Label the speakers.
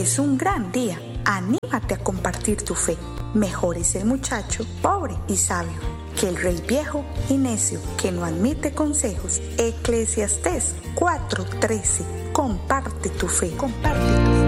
Speaker 1: es un gran día. Anímate a compartir tu fe. Mejor es el muchacho pobre y sabio que el rey viejo y necio que no admite consejos. Eclesiastés 4:13. Comparte tu fe. Comparte tu fe.